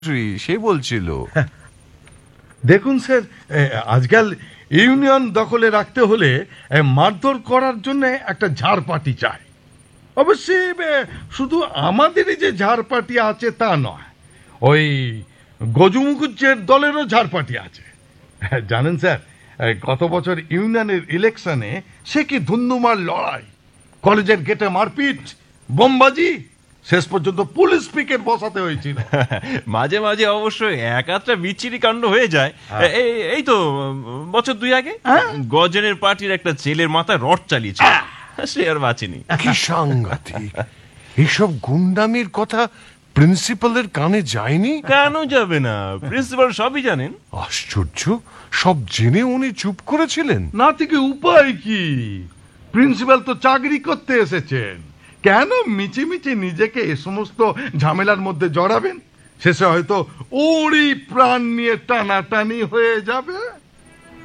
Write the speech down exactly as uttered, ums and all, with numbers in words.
সে বলছিল। দেখুন স্যার, আজকাল ইউনিয়ন দখলে রাখতে হলে মারধর করার জন্য একটা ঝাড় পার্টি চাই। অবশ্যই শুধু আমাদেরই যে ঝাড় পার্টি আছে তা নয়, ওই গজু মুখুজ্জের দলেরও ঝাড় পার্টি আছে। জানেন স্যার, গত বছর ইউনিয়নের ইলেকশনে সে কি ধুন্ধুমার লড়াই, কলেজের গেটে মারপিট, বোমবাজি, শেষ পর্যন্ত পুলিশ পিকেট বসাতে হয়েছিল। মাঝে মাঝে অবশ্য এক আধটা বিচ্ছিরি কাণ্ড হয়ে যায়। এই তো বছর দুই আগে গজনের পার্টির একটা ছেলের মাথায় রড চালিয়েছে, সে আর বাঁচেনি। কি সাংঘাতিক! এইসব গুন্ডামির কথা প্রিন্সিপালের কানে যায়নি? কেন যাবে না? প্রিন্সিপাল সবই জানেন। আশ্চর্য, সব জেনে উনি চুপ করেছিলেন। না থেকে উপায় কি? প্রিন্সিপাল তো চাকরি করতে এসেছেন, কেন মিচি মিচি নিজেকে এ সমস্ত ঝামেলার মধ্যে জড়াবেন? শেষে হয়তো ওরই প্রাণ নিয়ে টানাটানি হয়ে যাবে।